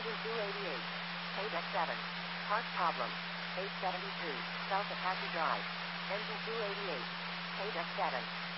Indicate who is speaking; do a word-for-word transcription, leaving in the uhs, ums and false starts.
Speaker 1: Engine two eighty-eight. eight X seven. Part problem. eight seventy-two. South Apache Drive. Engine two eighty-eight. eight X seven.